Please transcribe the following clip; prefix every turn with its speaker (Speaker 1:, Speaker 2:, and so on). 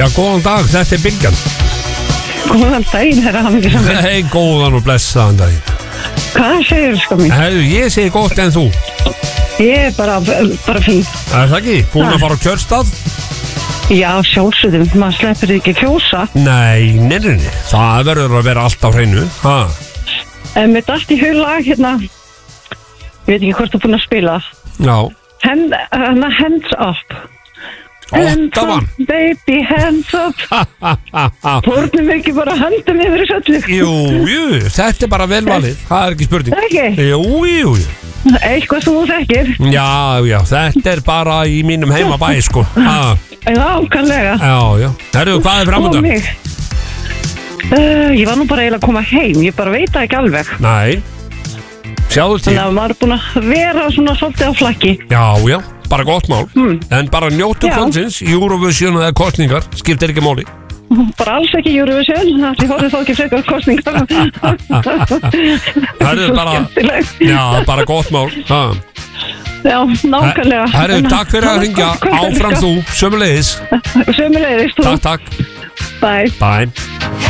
Speaker 1: Já, góðan dag, þetta Bylgjan.
Speaker 2: Góðan daginn, herra hamingjusamur.
Speaker 1: Nei, góðan og blessaðan daginn.
Speaker 2: Hvað segir sko mín?
Speaker 1: Herru, ég segi gott en þú.
Speaker 2: Ég er bara fín.
Speaker 1: Það ekki? Búin að fara á kjörstað?
Speaker 2: Já, sjálfsögðum, maður sleppir ekki kjósa.
Speaker 1: Nei. Það verður að vera allt á hreinu.
Speaker 2: En mér dætt í huglag hérna, ég veit ekki hvort þú búin að spila.
Speaker 1: Já.
Speaker 2: Hands up. Hands
Speaker 1: Ottavan.
Speaker 2: up, baby, hands up. Fórnum við ekki bara höndum yfir þessu öllu?
Speaker 1: Jú, þetta er bara velvalið. Það er ekki spurning.
Speaker 2: Ekki?
Speaker 1: Jú.
Speaker 2: Eitthvað sem þú þekkir?
Speaker 1: Já, þetta er bara í mínum heimabæ, sko.
Speaker 2: Nákvæmlega.
Speaker 1: Já. Herru, hvað er framöndan?
Speaker 2: Og mig. Ég var nú bara eiginlega að koma heim, ég bara veit það ekki alveg.
Speaker 1: Nei. Sjáðu til.
Speaker 2: Þannig að maður er búin að vera svona svolítið á flakki.
Speaker 1: Já, bara gott mál. En bara njóttu
Speaker 2: Já.
Speaker 1: kvöldsins, Eurovision eða kostningar, skiptir ekki máli.
Speaker 2: Bara alls ekki Eurovision, það horfið þá ekki frekar kostningar.
Speaker 1: Það er bara,
Speaker 2: skemmtilegt.
Speaker 1: já, bara gott mál.
Speaker 2: Já, nákvæmlega.
Speaker 1: Herru, takk fyrir að ringja, áfram þú, sömuleiðis.
Speaker 2: Sömuleiðis þú.
Speaker 1: Takk.
Speaker 2: Bye.
Speaker 1: Bye.